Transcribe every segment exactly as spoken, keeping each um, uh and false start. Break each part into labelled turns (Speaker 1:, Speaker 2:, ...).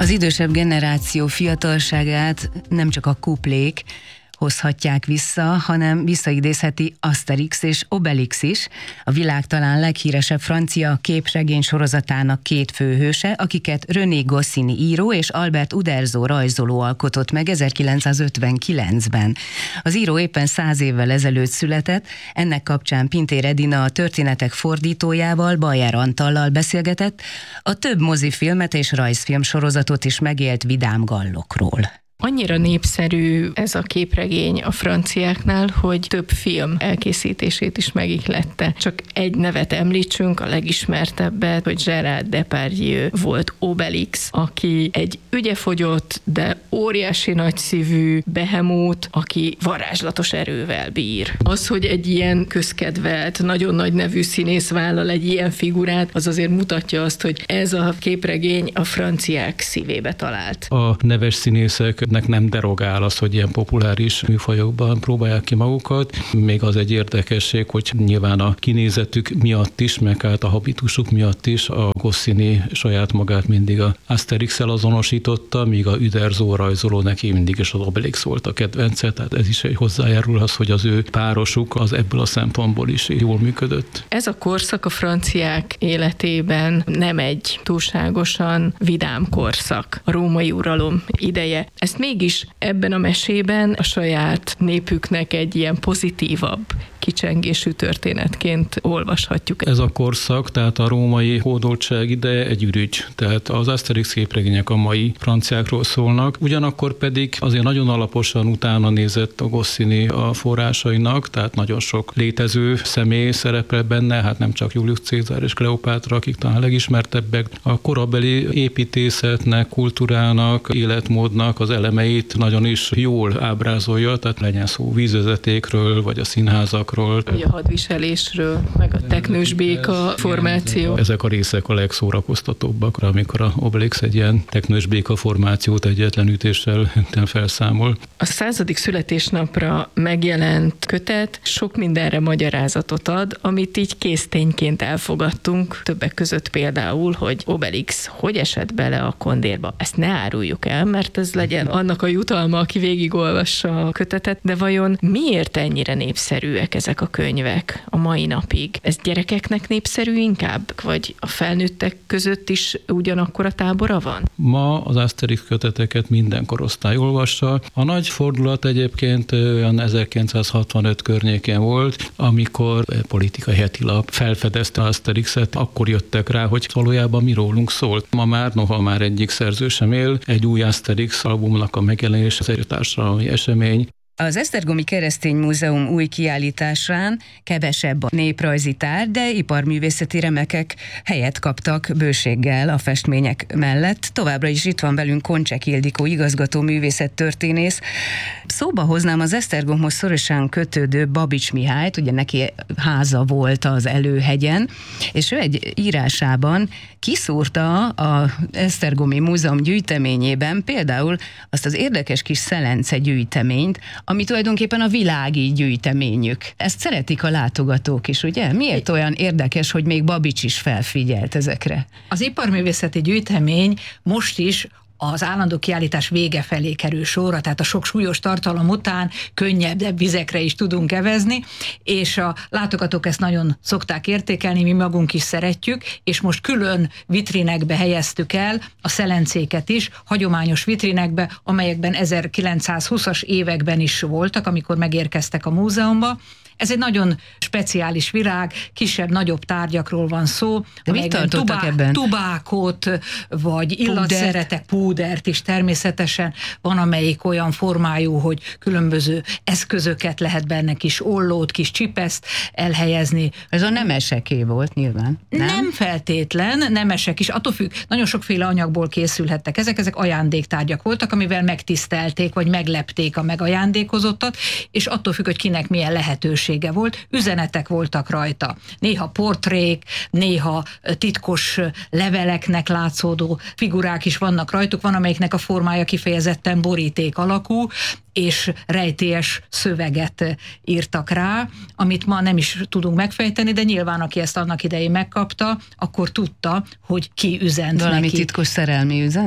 Speaker 1: Az idősebb generáció fiatalságát nem csak a kuplék hozhatják vissza, hanem visszaidézheti Asterix és Obelix is, a világ talán leghíresebb francia képregény sorozatának két főhőse, akiket René Goscinny író és Albert Uderzo rajzoló alkotott meg ezerkilencszázötvenkilencben. Az író éppen száz évvel ezelőtt született, ennek kapcsán Pintér Edina a történetek fordítójával, Bajer Antallal beszélgetett, a több mozifilmet és rajzfilm sorozatot is megélt vidám gallokról.
Speaker 2: Annyira népszerű ez a képregény a franciáknál, hogy több film elkészítését is megihlette. Csak egy nevet említsünk, a legismertebbet, hogy Gérard Depardieu volt Obelix, aki egy ügyefogyott, de óriási nagyszívű behemót, aki varázslatos erővel bír. Az, hogy egy ilyen közkedvelt, nagyon nagy nevű színész vállal egy ilyen figurát, az azért mutatja azt, hogy ez a képregény a franciák szívébe talált.
Speaker 3: A neves színészek nem derogál az, hogy ilyen populáris műfajokban próbálják ki magukat. Még az egy érdekesség, hogy nyilván a kinézetük miatt is, meg hát a habitusuk miatt is a Goscinny saját magát mindig a Asterix-el azonosította, míg a Uderzo rajzoló neki mindig is az Obelix volt a kedvence, tehát ez is egy hozzájárul az, hogy az ő párosuk az ebből a szempontból is jól működött.
Speaker 2: Ez a korszak a franciák életében nem egy túlságosan vidám korszak, a római uralom ideje. Ezt mégis ebben a mesében a saját népüknek egy ilyen pozitívabb kicsengésű történetként olvashatjuk.
Speaker 3: Ez a korszak, tehát a római hódoltság ideje egy ürügy. Tehát az Asterix képregények a mai franciákról szólnak, ugyanakkor pedig azért nagyon alaposan utána nézett a Goscinny a forrásainak, tehát nagyon sok létező személy szerepel benne, hát nem csak Julius Cézár és Kleopátra, akik talán legismertebbek. A korabeli építészetnek, kultúrának, életmódnak az elemeit nagyon is jól ábrázolja, tehát legyen szó vízvezetékről, vagy a színházak,
Speaker 2: a hadviselésről, meg a teknős béka formáció.
Speaker 3: Ezek a részek a legszórakoztatóbbak, amikor a Obelix egy ilyen teknős béka formációt egyetlen ütéssel felszámol.
Speaker 2: A századik születésnapra megjelent kötet sok mindenre magyarázatot ad, amit így késztényként elfogadtunk, többek között például, hogy Obelix hogy esett bele a kondérba. Ezt ne áruljuk el, mert ez legyen annak a jutalma, aki végigolvassa a kötetet, de vajon miért ennyire népszerűek ezek a könyvek a mai napig? Ez gyerekeknek népszerű inkább? Vagy a felnőttek között is ugyanakkor a tábora van?
Speaker 3: Ma az Asterix köteteket minden korosztály olvassa. A nagy fordulat egyébként olyan ezerkilencszázhatvanöt környékén volt, amikor a Politikai Heti Lap felfedezte Asterixet, akkor jöttek rá, hogy valójában mi rólunk szólt. Ma már, noha már egyik szerző sem él, egy új Asterix albumnak a megjelenés, az egy társadalmi esemény.
Speaker 1: Az Esztergomi Keresztény Múzeum új kiállításán kevesebb a néprajzi tárgy, de iparművészeti remekek helyet kaptak bőséggel a festmények mellett. Továbbra is itt van velünk Koncsek Ildikó igazgató művészettörténész. Szóba hoznám az Esztergomhoz szorosan kötődő Babics Mihályt, ugye neki háza volt az Előhegyen, és ő egy írásában kiszúrta az Esztergomi Múzeum gyűjteményében például azt az érdekes kis Szelence gyűjteményt, ami tulajdonképpen a világi gyűjteményük. Ezt szeretik a látogatók is, ugye? Miért olyan érdekes, hogy még Babics is felfigyelt ezekre?
Speaker 4: Az iparművészeti gyűjtemény most is az állandó kiállítás vége felé kerül sorra, tehát a sok súlyos tartalom után könnyebb vizekre is tudunk evezni, és a látogatók ezt nagyon szokták értékelni, mi magunk is szeretjük, és most külön vitrinekbe helyeztük el a szelencéket is, hagyományos vitrinekbe, amelyekben ezerkilencszázhúszas években is voltak, amikor megérkeztek a múzeumba. Ez egy nagyon speciális virág, kisebb-nagyobb tárgyakról van szó.
Speaker 1: De mit tartottak tubá- ebben?
Speaker 4: Tubákot, vagy illatszeretek, púdert is természetesen. Van, amelyik olyan formájú, hogy különböző eszközöket lehet benne, kis ollót, kis csipeszt elhelyezni.
Speaker 1: Ez a nemeseké volt nyilván, nem?
Speaker 4: Nem feltétlen, nemesek is. Attól függ, nagyon sokféle anyagból készülhettek ezek, ezek ajándéktárgyak voltak, amivel megtisztelték, vagy meglepték a megajándékozottat, és attól függ, hogy kinek milyen lehetőség volt, üzenetek voltak rajta. Néha portrék, néha titkos leveleknek látszódó figurák is vannak rajtuk, van amelyiknek a formája kifejezetten boríték alakú, és rejtélyes szöveget írtak rá, amit ma nem is tudunk megfejteni, de nyilván aki ezt annak idején megkapta, akkor tudta, hogy ki üzent
Speaker 1: Valami
Speaker 4: neki.
Speaker 1: titkos szerelmi üzenet?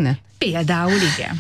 Speaker 4: Például igen.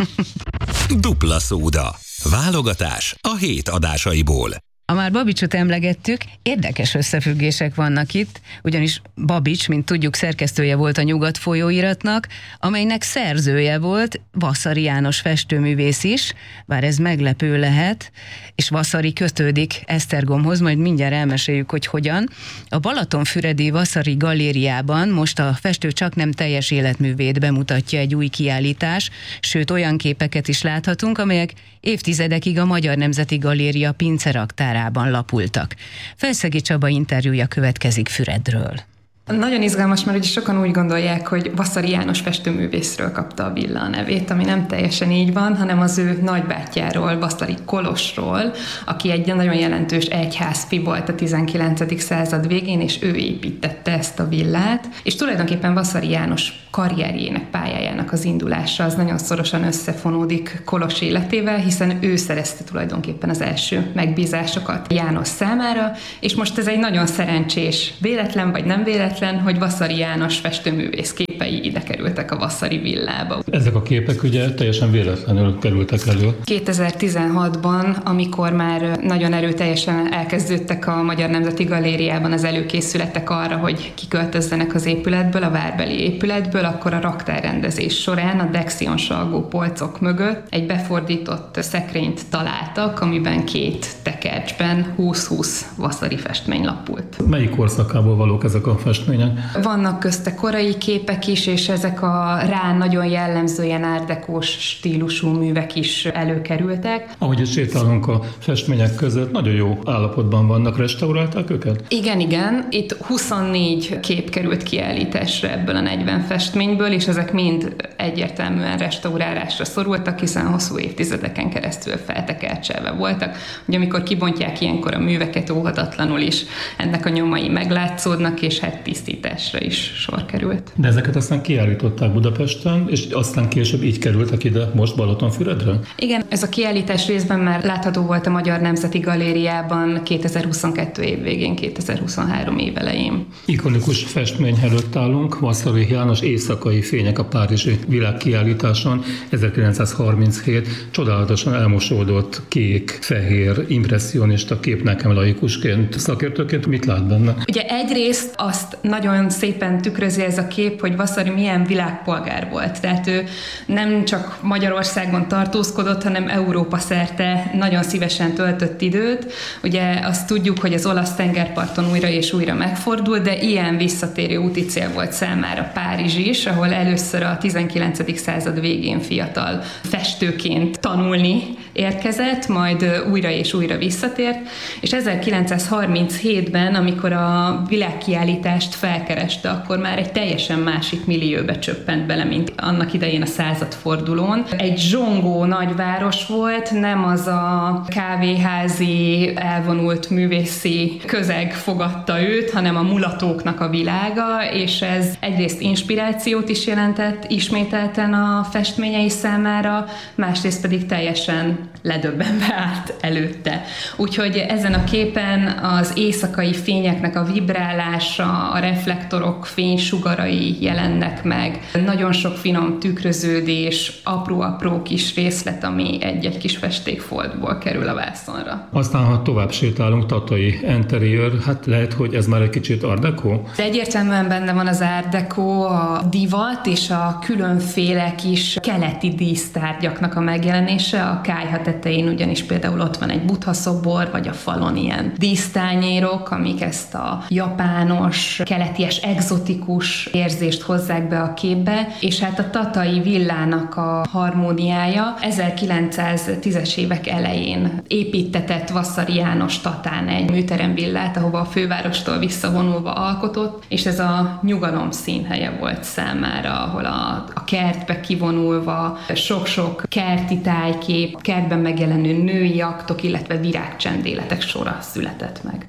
Speaker 5: Dupla szóda. Válogatás a hét adásaiból.
Speaker 1: Ha már Babicsot emlegettük, érdekes összefüggések vannak itt, ugyanis Babics, mint tudjuk, szerkesztője volt a Nyugat folyóiratnak, amelynek szerzője volt Vaszary János festőművész is, bár ez meglepő lehet, és Vaszary kötődik Esztergomhoz, majd mindjárt elmeséljük, hogy hogyan. A Balatonfüredi Vaszary Galériában most a festő csaknem teljes életművét bemutatja egy új kiállítás, sőt olyan képeket is láthatunk, amelyek évtizedekig a Magyar Nemzeti Galéria pinceraktárában lapultak. Felszegi Csaba interjúja következik Füredről.
Speaker 6: Nagyon izgalmas, mert ugye sokan úgy gondolják, hogy Vaszary János festőművészről kapta a villa a nevét, ami nem teljesen így van, hanem az ő nagybátyjáról, Vaszary Kolosról, aki egy nagyon jelentős egyházfi volt a tizenkilencedik század végén, és ő építette ezt a villát, és tulajdonképpen Vaszary János karrierjének, pályájának az indulása az nagyon szorosan összefonódik Kolos életével, hiszen ő szerezte tulajdonképpen az első megbízásokat János számára, és most ez egy nagyon szerencsés véletlen, vagy nem véletlen, hogy Vaszary János festőművész képei ide kerültek a Vaszary villába.
Speaker 3: Ezek a képek ugye teljesen véletlenül kerültek elő.
Speaker 6: kétezer-tizenhatban, amikor már nagyon erőteljesen elkezdődtek a Magyar Nemzeti Galériában az előkészületek arra, hogy kiköltözzenek az épületből, a várbeli épületből, akkor a raktárrendezés során a Dexion salgó polcok mögött egy befordított szekrényt találtak, amiben két tekercsben húsz-húsz Vaszary festmény lapult.
Speaker 3: Melyik korszakából valók ezek a festmények?
Speaker 6: Vannak közte korai képek is, és ezek a rá nagyon jellemző ilyen art décós stílusú művek is előkerültek.
Speaker 3: Ahogy is sétálunk a festmények között, nagyon jó állapotban vannak, restaurálták őket?
Speaker 6: Igen, igen. Itt huszonnégy kép került kiállításra ebből a negyven festményből, és ezek mind egyértelműen restaurálásra szorultak, hiszen hosszú évtizedeken keresztül feltekercselve voltak. Ugye amikor kibontják ilyenkor a műveket, óhatatlanul is ennek a nyomai meglátszódnak, és hát tisztításra is sor került.
Speaker 3: De ezeket aztán kiállították Budapesten, és aztán később így kerültek ide most Balatonfüredre?
Speaker 6: Igen, ez a kiállítás részben már látható volt a Magyar Nemzeti Galériában kétezer-huszonkettő év végén, kétezer-huszonhárom év elején.
Speaker 3: Ikonikus festmény előtt állunk, Vaszary János Éjszakai fények a párizsi világkiállításon ezerkilencszázharminchét csodálatosan elmosódott kék, fehér, impresszionista kép nekem laikusként. Szakértőként mit lát benne?
Speaker 6: Ugye egyrészt azt nagyon szépen tükrözi ez a kép, hogy Vaszary milyen világpolgár volt. Tehát ő nem csak Magyarországon tartózkodott, hanem Európa szerte nagyon szívesen töltött időt. Ugye azt tudjuk, hogy az olasz tengerparton újra és újra megfordult, de ilyen visszatérő úti cél volt számára Párizs is, ahol először a tizenkilencedik század végén fiatal festőként tanulni érkezett, majd újra és újra visszatért, és ezerkilencszázharminchétben, amikor a világkiállítást felkereste, akkor már egy teljesen másik millióbe csöppent bele, mint annak idején a századfordulón. Egy zsongó nagyváros volt, nem az a kávéházi, elvonult művészi közeg fogadta őt, hanem a mulatóknak a világa, és ez egyrészt inspirációt is jelentett ismételten a festményei számára, másrészt pedig teljesen ledöbbenve állt előtte. Úgyhogy ezen a képen az éjszakai fényeknek a vibrálása, a reflektorok fénysugarai jelennek meg. Nagyon sok finom tükröződés, apró-apró kis részlet, ami egy-egy kis festékfoltból kerül a vászonra.
Speaker 3: Aztán, ha tovább sétálunk, tatai interiőr, hát lehet, hogy ez már egy kicsit art déco?
Speaker 6: De egyértelműen benne van az art déco, a divat és a különféle kis keleti dísztárgyaknak a megjelenése. A kályha tetején ugyanis például ott van egy Buddha szobor, vagy a falon ilyen dísztányérok, amik ezt a japános, keleties, egzotikus érzést hozzák be a képbe, és hát a tatai villának a harmóniája ezerkilencszáztízes évek elején építetett Vaszary János Tatán egy műteremvillát, ahova a fővárostól visszavonulva alkotott, és ez a nyugalom színhelye volt számára, ahol a, a kertbe kivonulva sok-sok kerti tájkép, kertben megjelenő női aktok, illetve virágcsendéletek sora született meg.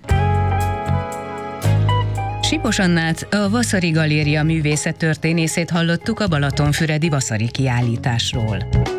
Speaker 1: Sipos Annát, a Vaszary Galéria művészettörténészét hallottuk a Balatonfüredi Vaszary kiállításról.